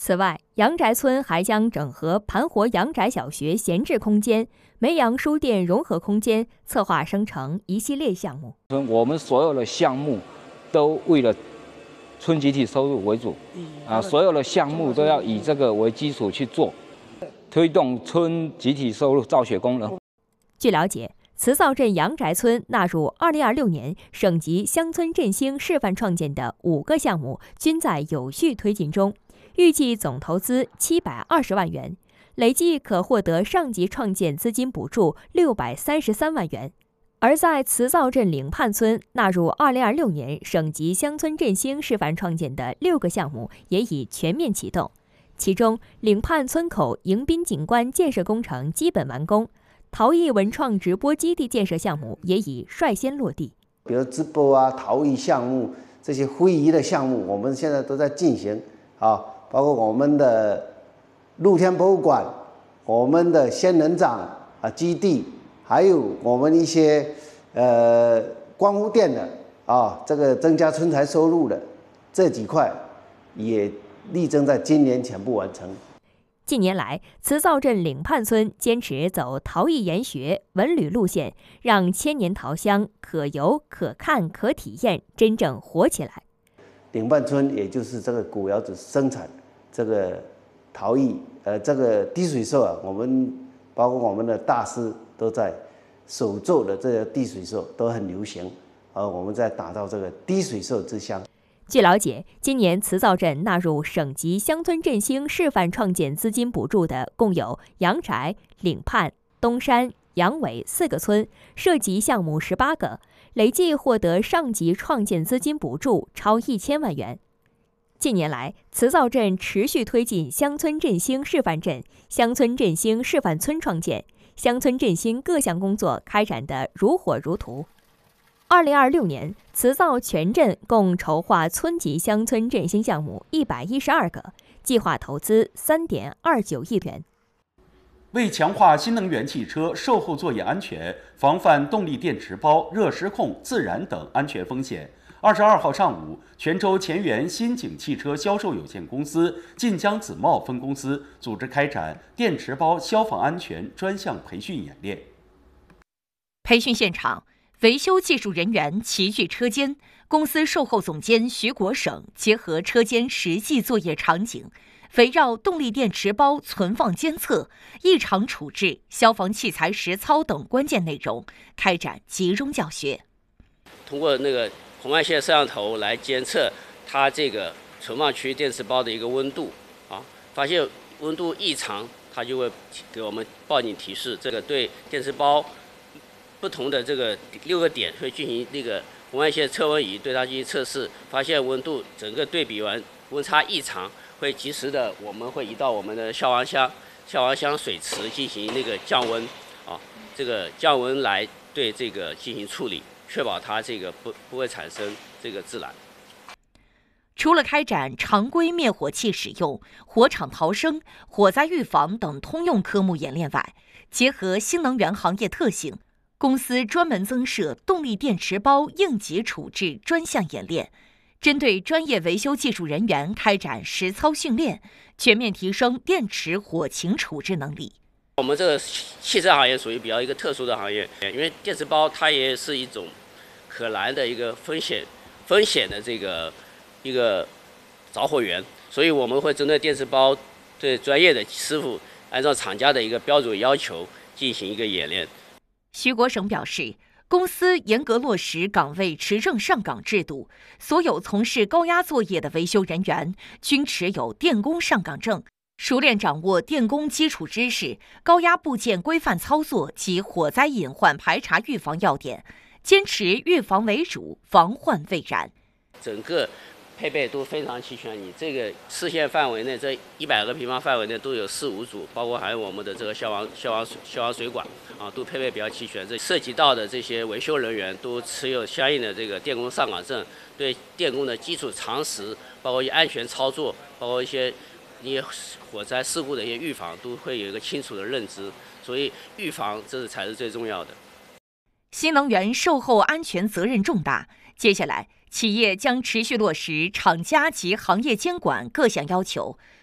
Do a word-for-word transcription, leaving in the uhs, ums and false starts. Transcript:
此外，阳宅村还将整合盘活阳宅小学闲置空间、梅阳书店融合空间，策划生成一系列项目。 我们所有的项目都为了村集体收入为主，啊，所有的项目都要以这个为基础去做，推动村集体收入造血功能。 据了解，慈灶镇阳宅村纳入二零二六年省级乡村振兴示范创建的五个项目均在有序推进中。预计总投资七百二十万元，累计可获得上级创建资金补助六百三十三万元。而在慈灶镇岭畔村纳入二零二六年省级乡村振兴示范创建的六个项目也已全面启动，其中岭畔村口迎宾景观建设工程基本完工，陶艺文创直播基地建设项目也已率先落地。 比如直播啊、陶艺项目这些非遗的项目，我们现在都在进行啊。包括我们的露天博物馆、我们的仙人掌啊基地，还有我们一些呃光伏店的啊，这个增加村财收入的这几块，也力争在今年全部完成。 近年来，慈灶镇岭畔村坚持走陶艺研学、文旅路线，让千年陶香可游、可看、可体验真正活起来。 岭畔村也就是这个古窑子生产这个陶艺，呃，这个滴水兽啊，我们包括我们的大师都在手做的这个滴水兽都很流行，而我们在打造这个滴水兽之乡。 据了解，今年慈灶镇纳入省级乡村振兴示范创建资金补助的共有阳宅、岭畔、东山、杨尾四个村，涉及项目十八个，累计获得上级创建资金补助超一千万元。近年来，慈灶镇持续推进乡村振兴示范镇、乡村振兴示范村创建，乡村振兴各项工作开展得如火如荼。二零二六年，慈灶全镇共筹划村级乡村振兴项目一百一十二个，计划投资三点二九亿元。 为强化新能源汽车售后作业安全，防范动力电池包热失控、自燃等安全风险，二十二号上午，泉州乾源新景汽车销售有限公司晋江紫茂分公司组织开展电池包消防安全专项培训演练。 培训现场，维修技术人员齐聚车间，公司售后总监徐国省结合车间实际作业场景，围绕动力电池包存放监测、异常处置、消防器材实操等关键内容开展集中教学。 通过那个红外线摄像头来监测它这个存放区电池包的一个温度啊，发现温度异常，它就会给我们报警提示。这个对电池包不同的这个六个点会进行那个红外线测温仪对它进行测试，发现温度整个对比完温差异常，会及时的我们会移到我们的消防箱、消防箱水池进行那个降温啊，这个降温来对这个进行处理，确保它这个不不会产生这个自燃。 除了开展常规灭火器使用、火场逃生、火灾预防等通用科目演练外，结合新能源行业特性，公司专门增设动力电池包应急处置专项演练，针对专业维修技术人员开展实操训练，全面提升电池火情处置能力。 我们这个汽车行业属于比较一个特殊的行业，因为电池包它也是一种可燃的一个风险风险的这个一个着火源，所以我们会针对电池包对专业的师傅按照厂家的一个标准要求进行一个演练。 徐国省表示，公司严格落实岗位持证上岗制度，所有从事高压作业的维修人员均持有电工上岗证，熟练掌握电工基础知识、高压部件规范操作及火灾隐患排查预防要点，坚持预防为主，防患未然。 整个配备都非常齐全，你这个视线范围内，这一百个平方范围内都有四五组，包括还有我们的这个消防消防消防水管啊，都配备比较齐全。这涉及到的这些维修人员都持有相应的这个电工上岗证，对电工的基础常识，包括一些安全操作，包括一些一些火灾事故的一些预防，都会有一个清楚的认知。所以预防这是才是最重要的。 新能源售后安全责任重大，接下来企业将持续落实厂家及行业监管各项要求，